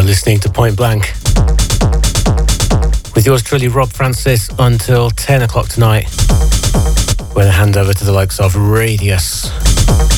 listening to Point Blank with yours truly, Rob Francis, until 10 o'clock tonight, when I hand over to the likes of Radius.